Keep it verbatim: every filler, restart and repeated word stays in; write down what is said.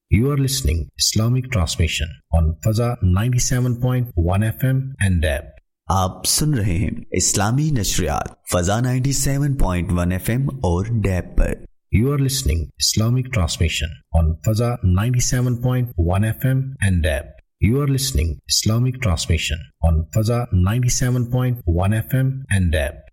You are listening Islamic transmission on Faza ninety-seven point one F M and D A B. आप सुन रहे हैं इस्लामी नशरियात फजा सत्तानवे point एक F M और D A B पर। You are listening Islamic transmission on Faza ninety-seven point one F M and D A B. You are listening Islamic transmission on Faza ninety-seven point one F M and D A B.